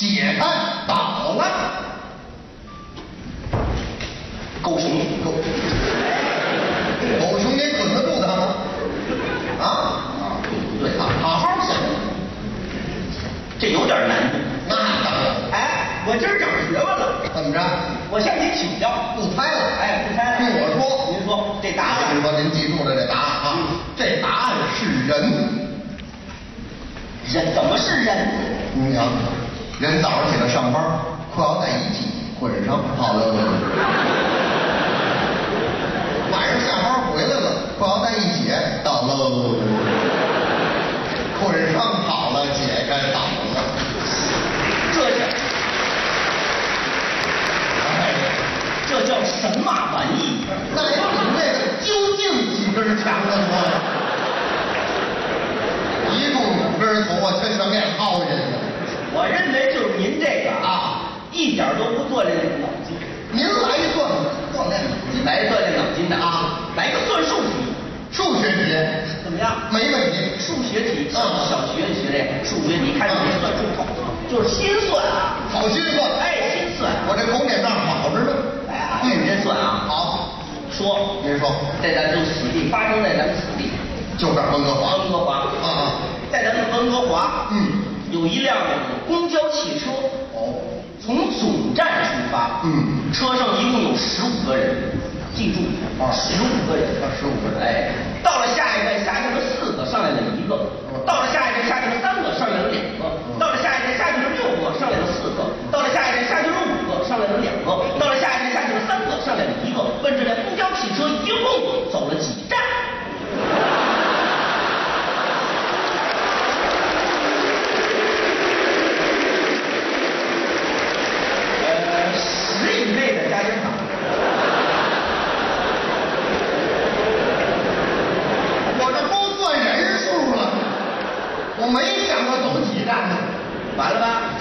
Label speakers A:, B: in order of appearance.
A: 解开倒了。
B: 狗熊，
A: 狗熊，你捆得住他吗？啊？
B: 对，
A: 好好想，
B: 这有点难度。
A: 那当然。
B: 哎，我今儿长学问了。
A: 怎么着？
B: 我向您请教。
A: 不猜了。
B: 哎，不猜了。
A: 听我说，
B: 您说这答案。
A: 您说您记住了这答案啊？这答案是人。
B: 人怎么是人？
A: 你想，人早上起来上班，裤腰带一系，浑上好了。晚上下班回来了，裤腰带一解，倒喽。捆上好了，解开倒了。
B: 这叫神马玩意？
A: 那要比那个究竟几根强得多呀？一共5根头啊，这是练耗人的。
B: 我认为就是您这个啊，一点都不锻炼脑筋。
A: 您来一段锻炼脑筋，
B: 来锻炼脑筋的啊，来个算术题。
A: 数学题
B: 怎么样？
A: 没问题。
B: 数学题，小学学这个数学题，看你这算术好，就是心算啊，
A: 好心算。
B: 哎，心算，
A: 我这口点账好着呢。
B: 哎，认真算啊。
A: 好，
B: 说，
A: 您说，
B: 在咱们此地发生在咱们此地，
A: 就这温哥华。
B: 温哥华
A: 啊，
B: 在咱们温哥华，有一辆公交汽车，从总站出发，车上一共有15个人，记住，15个人，15个人，哎，到了下一站，下去了4个，上来了1个，到了下